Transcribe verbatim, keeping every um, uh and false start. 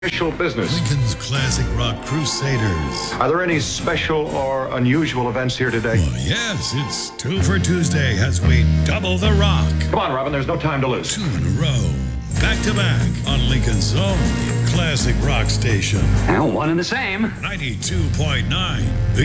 Official business. Lincoln's Classic Rock Crusaders. Are there any special or unusual events here today? Well, yes, it's Two for Tuesday as we double the rock. Come on, Robin, there's no time to lose. Two in a row, back to back, on Lincoln's own Classic Rock Station. Well, one and the same. ninety-two point nine.